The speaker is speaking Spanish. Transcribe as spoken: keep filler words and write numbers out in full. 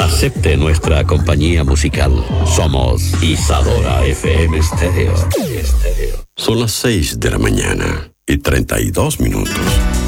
Acepte nuestra compañía musical. Somos Isadora F M Stereo. Son las seis de la mañana y treinta y dos minutos.